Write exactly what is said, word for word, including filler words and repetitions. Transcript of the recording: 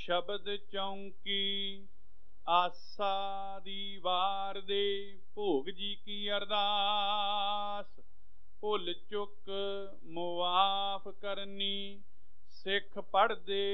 ਸ਼ਬਦ ਚੌਂਕੀ ਆਸਾ ਦੀ ਵਾਰ ਦੇ, ਭੋਗ ਜੀ ਕੀ ਅਰਦਾਸ ਭੁੱਲ ਚੁੱਕ ਮੁਆਫ ਕਰਨੀ। ਸਿੱਖ ਪੜ੍ਹਦੇ